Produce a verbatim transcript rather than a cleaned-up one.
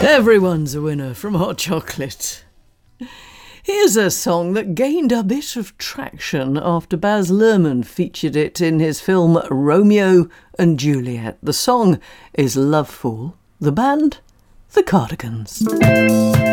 Everyone's a winner from Hot Chocolate. Here's a song that gained a bit of traction after Baz Luhrmann featured it in his film Romeo and Juliet. The song is Love Fool. The band, The Cardigans.